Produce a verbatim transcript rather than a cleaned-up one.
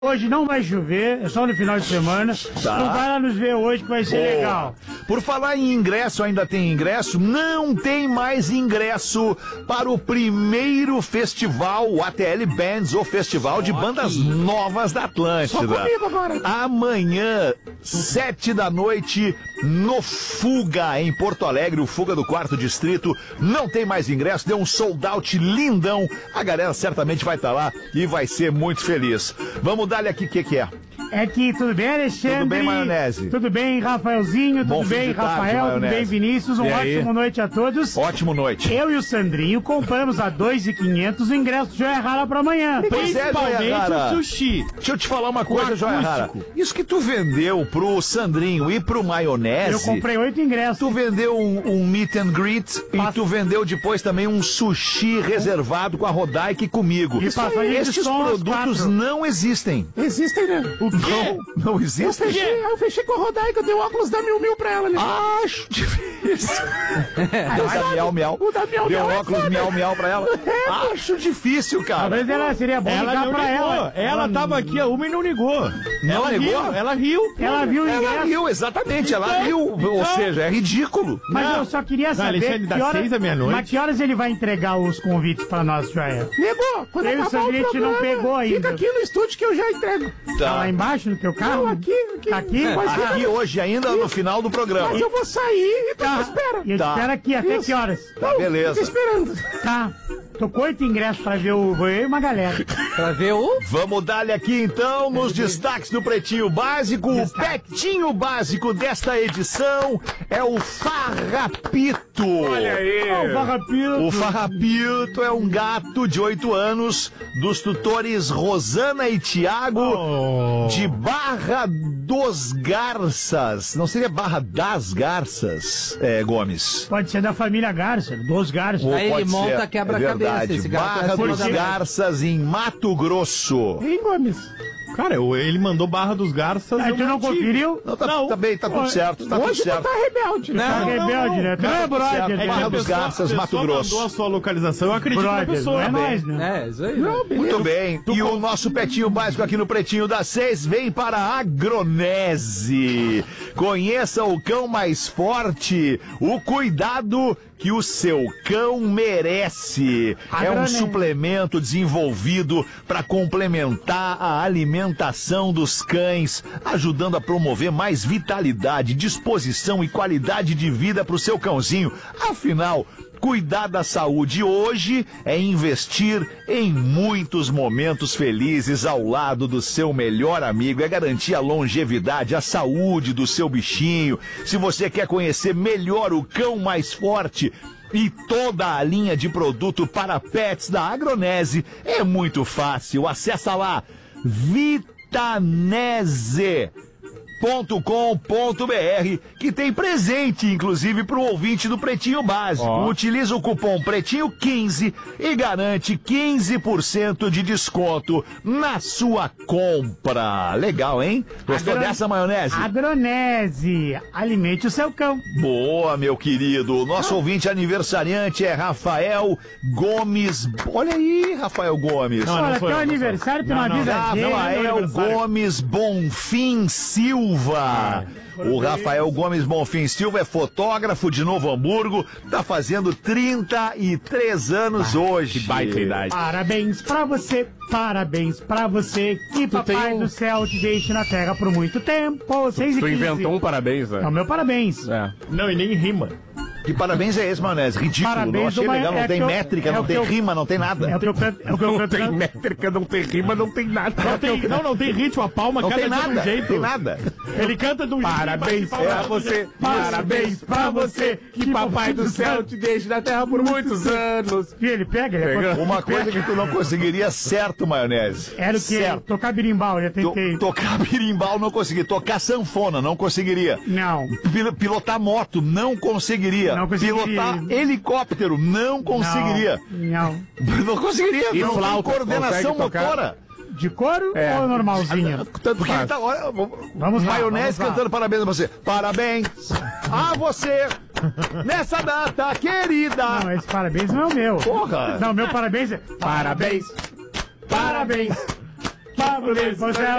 Hoje não vai chover, é só no final de semana. Tá. Então vai lá nos ver hoje que vai ser Boa. legal. Por falar em ingresso, ainda tem ingresso? Não tem mais ingresso para o primeiro festival, o A T L Bands, o Festival de Bandas Novas da Atlântida. Só comigo agora. Amanhã, sete da noite, no Fuga, em Porto Alegre, o Fuga do Quarto Distrito. Não tem mais ingresso, deu um sold out lindão. A galera certamente vai estar lá e vai ser muito feliz. Vamos dar-lhe aqui o que, que é. É que tudo bem, Alexandre? Tudo bem, Maionese? Tudo bem, Rafaelzinho? Bom Tudo fim bem, de tarde, Rafael? Tudo Maionese. bem, Vinícius? Um E aí? ótimo noite a todos. Ótimo noite. Eu e o Sandrinho compramos a dois mil e quinhentos o ingresso de Joia Rara pra amanhã. Pois é, Joia Rara. o sushi. Deixa eu te falar uma coisa, O Joia Rara. acústico. Isso que tu vendeu pro Sandrinho e pro Maionese... Eu comprei oito ingressos. Tu vendeu um, um meet and greet e tu vendeu depois também um sushi reservado com a Rodaica e comigo. E passagem de Estes som às produtos quatro. não existem. Existem, né? O quê? Não, não Eu existem? fechei, eu fechei com a Rodaica, eu dei o óculos da Mil Mil pra ela, né? Acho difícil. Deu da miau miau. O da Miau Deu Miau é óculos foda. miau miau pra ela. Acho difícil, cara. Talvez ela seria bom Ela ligar não pra ligou. ela. Ela tava aqui a uma e não ligou. Não ela ligou? riu. Ela riu. Ela viu o Ela ingresso. riu, exatamente, ela riu. Ou seja, é ridículo. Mas Não. eu só queria saber. Alexandre, das que hora- seis à meia-noite. Mas que horas ele vai entregar os convites pra nós, Joia? Negou, quando Eu e o acabar o Sandrinho, a gente não programa, pegou ainda. fica aqui no estúdio que eu já entrego. Tá lá embaixo no teu carro? Não, aqui, aqui. Tá aqui? Mas, Aqui hoje, ainda no final do programa. mas eu vou sair e tu Tá. me espera. E eu te Tá. espero aqui, até Isso. que horas? Tá, beleza. Fica esperando. Tá. Tô com oito ingressos pra ver o. Vou eu e uma galera. Pra ver o... Vamos dar-lhe aqui então nos destaques do Pretinho Básico. O Petinho Básico desta edição é o Farrapito. Olha aí. O Farrapito. O Farrapito é um gato de oito anos dos tutores Rosana e Tiago Oh. de Barra dos Garças. Não seria Barra das Garças, é, Gomes? Pode ser da família Garça, dos Garça. Ou Aí ele pode monta ser, quebra-cabeça, é verdade. esse gato Barra é acima dos da média. Garças em Mato Grosso. Hein, Gomes? Cara, eu- ele mandou Barra dos Garças. Aí eu tu não mantive. conferiu? Não, tá, Não. tá bem, tá tudo certo, tá tudo Hoje tu certo. tá rebelde. Não, Tá não, rebelde, não, né? Tu cara, não é tudo brother, certo. É que né? Barra a dos pessoa- Garças, a Mato pessoa Grosso. mandou a sua localização, eu acredito Brother, na pessoa. não é né? nós, né? É, isso aí. Não, beleza. Muito bem. E o nosso Petinho Básico aqui no Pretinho das Seis vem para a Agronese. Conheça o cão mais forte, o cuidado que o seu cão merece. É um Agronese. suplemento desenvolvido para complementar a alimentação dos cães, ajudando a promover mais vitalidade, disposição e qualidade de vida para o seu cãozinho. Afinal, cuidar da saúde hoje é investir em muitos momentos felizes ao lado do seu melhor amigo, é garantir a longevidade, a saúde do seu bichinho. Se você quer conhecer melhor o cão mais forte e toda a linha de produto para pets da Agronese, é muito fácil. Acessa lá Vitanese ponto com ponto br, que tem presente, inclusive, para o ouvinte do Pretinho Básico. Ó. Utiliza o cupom Pretinho quinze e garante quinze por cento de desconto na sua compra. Legal, hein? Gostou Agro- dessa, Maionese? Agronese. Alimente o seu cão. Boa, meu querido. Nosso ouvinte aniversariante é Rafael Gomes. Olha aí, Rafael Gomes. Não, Olha, sou teu eu, não sou eu. aniversário, tu Não, não não, avisa a gente. Rafael aniversário. Gomes Bonfim Silva. O Rafael Gomes Bonfim Silva é fotógrafo de Novo Hamburgo, tá fazendo trinta e três anos hoje. Que baita idade. Parabéns pra você, parabéns pra você. Que papai tem um- do céu te deixe na terra por muito tempo. seis e Tu quinze. inventou um parabéns, É o né? meu parabéns. É. Não, e nem rima. Que parabéns é esse, Maionese? Ridículo, Parabéns, não achei uma- legal, não é tem que eu- métrica, é não o tem que eu- rima, não tem nada. É o que eu canto. É o que eu Não canto. tem métrica, não tem rima, não tem nada. Não, tem, não, não tem ritmo, a palma Não cada tem dia de nada, um jeito. tem nada. Ele canta de um jeito. Parabéns bate pra palma. você, Parabéns pra você, que papai do céu te deixe na terra por muitos anos. E ele pega, ele Pega. é... Uma coisa que tu não conseguiria certo, Maionese. Era o que? Certo. Tocar birimbau, já To- tentei. tocar birimbau não consegui, tocar sanfona não conseguiria. Não. Pil- Pilotar moto não conseguiria. Não conseguiria. Pilotar helicóptero não conseguiria. Não. Não conseguiria. E não flauta, tem coordenação consegue tocar? motora. De couro É. ou normalzinho? Tanto Porque ele faz. tá, olha, Vamos lá, Maionese vamos lá. cantando parabéns a você. Parabéns a você nessa data querida. Não, esse parabéns não é o meu. Porra. Não, meu parabéns é... Parabéns. Parabéns. Pablo, você é